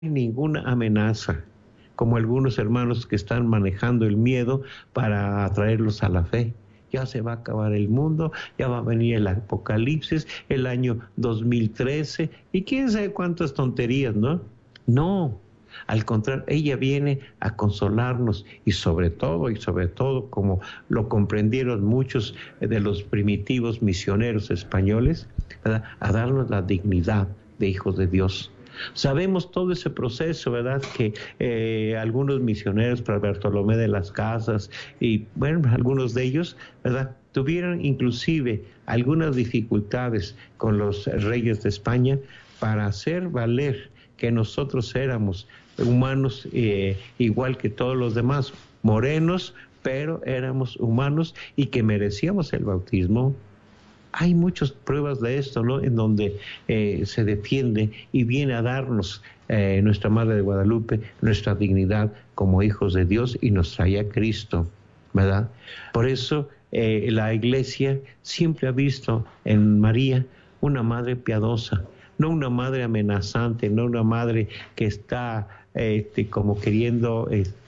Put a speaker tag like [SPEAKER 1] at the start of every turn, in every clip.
[SPEAKER 1] ninguna amenaza, como algunos hermanos que están manejando el miedo para atraerlos a la fe. Ya se va a acabar el mundo, ya va a venir el apocalipsis, el año 2013, y quién sabe cuántas tonterías, ¿no? No, al contrario, ella viene a consolarnos y sobre todo, como lo comprendieron muchos de los primitivos misioneros españoles, ¿verdad?, a darnos la dignidad de hijos de Dios. Sabemos todo ese proceso, ¿verdad?, que algunos misioneros, para Bartolomé de las Casas y, bueno, algunos de ellos, ¿verdad?, tuvieron inclusive algunas dificultades con los reyes de España para hacer valer que nosotros éramos humanos igual que todos los demás, morenos, pero éramos humanos y que merecíamos el bautismo. Hay muchas pruebas de esto, ¿no?, en donde se defiende y viene a darnos nuestra Madre de Guadalupe nuestra dignidad como hijos de Dios y nos trae a Cristo, ¿verdad? Por eso la Iglesia siempre ha visto en María una madre piadosa, no una madre amenazante, no una madre que está como queriendo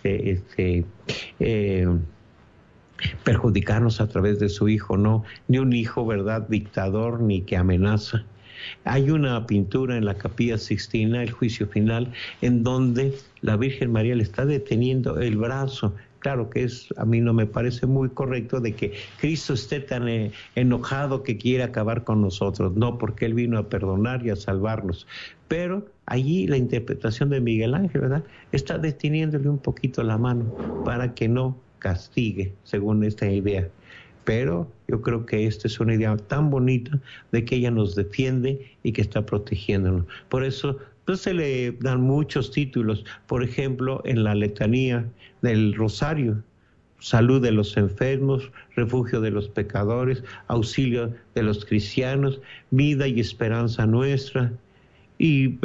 [SPEAKER 1] perjudicarnos a través de su hijo, no, ni un hijo, ¿verdad?, dictador, ni que amenaza. Hay una pintura en la Capilla Sixtina, el Juicio Final, en donde la Virgen María le está deteniendo el brazo. Claro que a mí no me parece muy correcto de que Cristo esté tan enojado que quiere acabar con nosotros. No, porque Él vino a perdonar y a salvarnos. Pero allí la interpretación de Miguel Ángel, ¿verdad?, está deteniéndole un poquito la mano para que no castigue, según esta idea. Pero yo creo que esta es una idea tan bonita de que ella nos defiende y que está protegiéndonos. Por eso pues, se le dan muchos títulos. Por ejemplo, en la letanía del Rosario: salud de los enfermos, refugio de los pecadores, auxilio de los cristianos, vida y esperanza nuestra. Y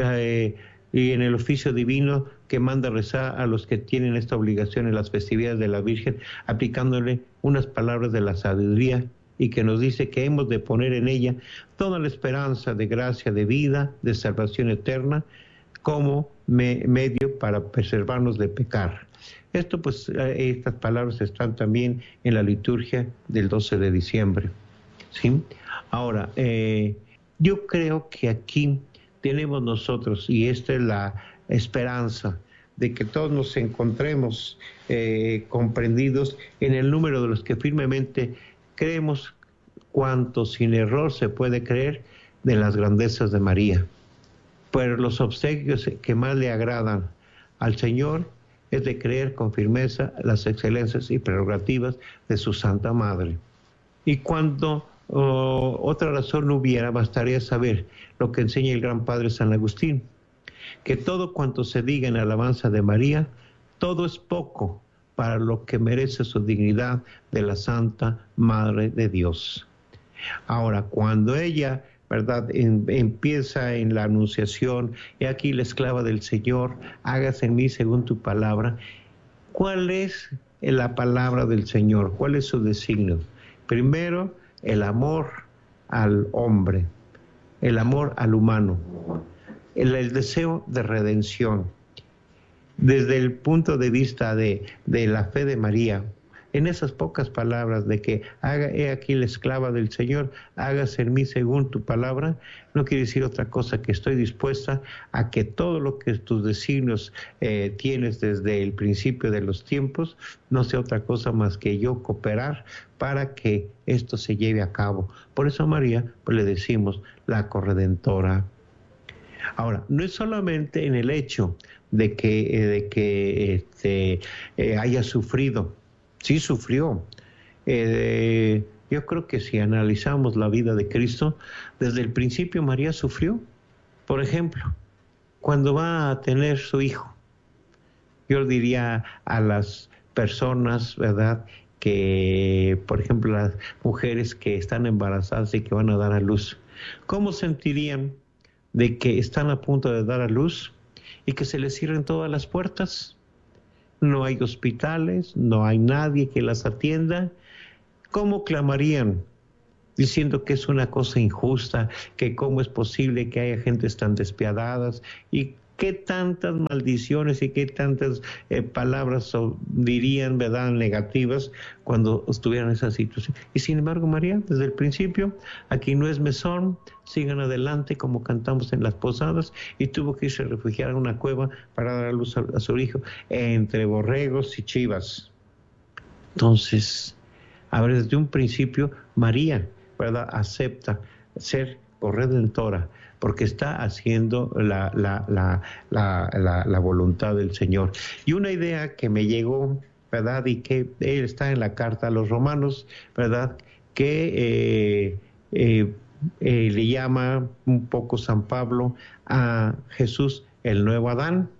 [SPEAKER 1] en el oficio divino que manda rezar a los que tienen esta obligación en las festividades de la Virgen, aplicándole unas palabras de la sabiduría y que nos dice que hemos de poner en ella toda la esperanza de gracia, de vida, de salvación eterna, como medio para preservarnos de pecar. Esto, pues, estas palabras están también en la liturgia del 12 de diciembre. ¿Sí? Ahora, yo creo que aquí tenemos nosotros, y esta es la esperanza, de que todos nos encontremos comprendidos en el número de los que firmemente creemos, cuanto sin error se puede creer, de las grandezas de María. Pero los obsequios que más le agradan al Señor es de creer con firmeza las excelencias y prerrogativas de su Santa Madre. Y cuando otra razón no hubiera, bastaría saber lo que enseña el gran Padre San Agustín, que todo cuanto se diga en alabanza de María, todo es poco para lo que merece su dignidad de la Santa Madre de Dios. Ahora, cuando ella, ¿verdad?, empieza en la anunciación: he aquí la esclava del Señor, hágase en mí según tu palabra. ¿Cuál es la palabra del Señor? ¿Cuál es su designio? Primero, el amor al hombre, el amor al humano, el deseo de redención. Desde el punto de vista de la fe de María, en esas pocas palabras de que he aquí la esclava del Señor, hágase en mí según tu palabra, no quiere decir otra cosa que estoy dispuesta a que todo lo que tus designios tienes desde el principio de los tiempos no sea otra cosa más que yo cooperar para que esto se lleve a cabo. Por eso a María pues, le decimos la corredentora. Ahora, no es solamente en el hecho de que haya sufrido. Sí sufrió. Yo creo que si analizamos la vida de Cristo, desde el principio María sufrió. Por ejemplo, cuando va a tener su hijo, yo diría a las personas, ¿verdad?, que, por ejemplo, las mujeres que están embarazadas y que van a dar a luz, ¿cómo sentirían de que están a punto de dar a luz y que se les cierren todas las puertas? No hay hospitales, no hay nadie que las atienda. ¿Cómo clamarían? Diciendo que es una cosa injusta, que cómo es posible que haya gentes tan despiadadas. Y qué tantas maldiciones y qué tantas palabras dirían, ¿verdad?, negativas cuando estuvieran en esa situación. Y sin embargo, María, desde el principio, aquí no es mesón, sigan adelante como cantamos en las posadas, y tuvo que irse a refugiar a una cueva para dar a luz a su hijo entre borregos y chivas. Entonces, a ver, desde un principio, María, ¿verdad?, acepta ser corredentora, porque está haciendo la voluntad del Señor. Y una idea que me llegó, ¿verdad?, y que está en la carta a los romanos, ¿verdad?, que le llama un poco San Pablo a Jesús el nuevo Adán,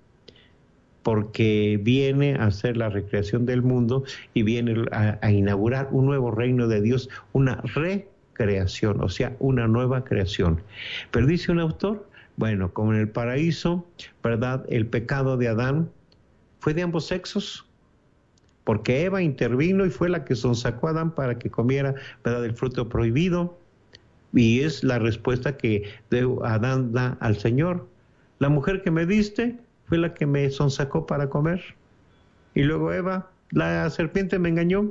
[SPEAKER 1] porque viene a hacer la recreación del mundo y viene a inaugurar un nuevo reino de Dios, una recreación, o sea, una nueva creación. Pero dice un autor, bueno, como en el paraíso, ¿verdad?, el pecado de Adán fue de ambos sexos, porque Eva intervino y fue la que sonsacó a Adán para que comiera, ¿verdad?, el fruto prohibido, y es la respuesta que Adán da al Señor. La mujer que me diste fue la que me sonsacó para comer. Y luego Eva, la serpiente me engañó.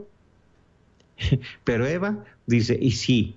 [SPEAKER 1] Pero Eva dice, y sí,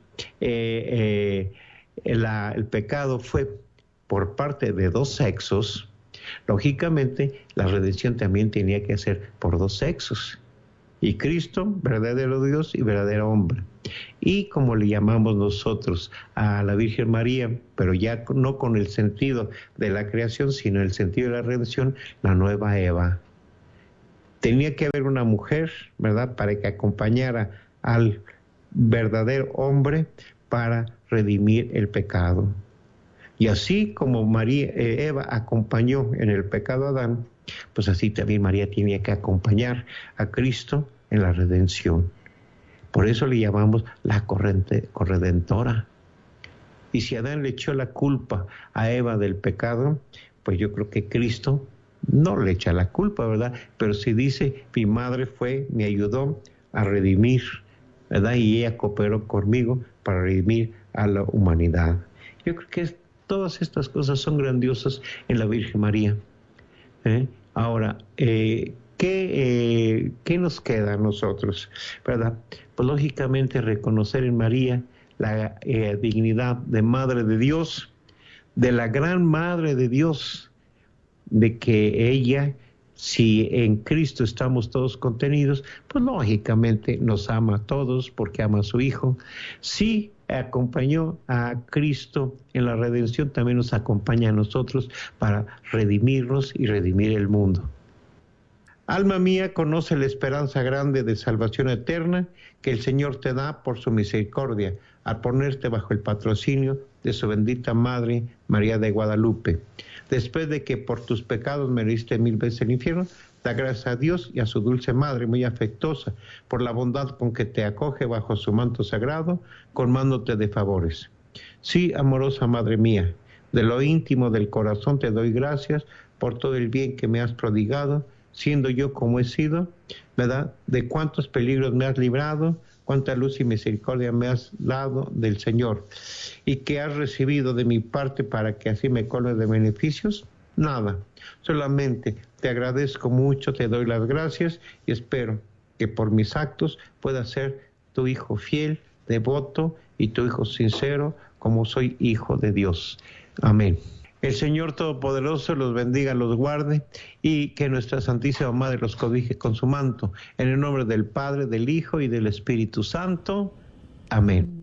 [SPEAKER 1] el pecado fue por parte de dos sexos, lógicamente la redención también tenía que ser por dos sexos. Y Cristo, verdadero Dios y verdadero hombre. Y como le llamamos nosotros a la Virgen María, pero ya no con el sentido de la creación, sino el sentido de la redención, la nueva Eva. Tenía que haber una mujer, ¿verdad?, para que acompañara al verdadero hombre para redimir el pecado. Y así como Eva acompañó en el pecado a Adán, pues así también María tenía que acompañar a Cristo en la redención. Por eso le llamamos la corredentora. Y si Adán le echó la culpa a Eva del pecado, pues yo creo que Cristo no le echa la culpa, ¿verdad? Pero si dice, mi madre me ayudó a redimir, ¿verdad? Y ella cooperó conmigo para redimir a la humanidad. Yo creo que todas estas cosas son grandiosas en la Virgen María. Ahora, ¿qué nos queda a nosotros, verdad? Pues lógicamente reconocer en María la dignidad de Madre de Dios, de la gran Madre de Dios, de que ella, si en Cristo estamos todos contenidos, pues lógicamente nos ama a todos porque ama a su Hijo. Sí, acompañó a Cristo en la redención, también nos acompaña a nosotros para redimirnos y redimir el mundo. Alma mía, conoce la esperanza grande de salvación eterna que el Señor te da por su misericordia, al ponerte bajo el patrocinio de su bendita Madre, María de Guadalupe. Después de que por tus pecados mereciste 1000 veces el infierno, da gracias a Dios y a su dulce Madre, muy afectuosa, por la bondad con que te acoge bajo su manto sagrado, colmándote de favores. Sí, amorosa Madre mía, de lo íntimo del corazón te doy gracias por todo el bien que me has prodigado, siendo yo como he sido, ¿verdad? De cuántos peligros me has librado, cuánta luz y misericordia me has dado del Señor, y que has recibido de mi parte para que así me colme de beneficios. Nada, solamente te agradezco mucho, te doy las gracias y espero que por mis actos pueda ser tu hijo fiel, devoto y tu hijo sincero, como soy hijo de Dios. Amén. El Señor Todopoderoso los bendiga, los guarde y que nuestra Santísima Madre los cobije con su manto. En el nombre del Padre, del Hijo y del Espíritu Santo. Amén.